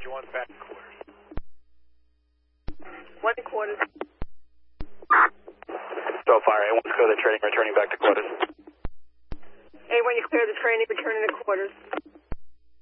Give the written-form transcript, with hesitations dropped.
A1 back to quarters. 1 quarters. So fire, A1 clear the training, returning back to quarters. A1, you clear the training, returning to quarters.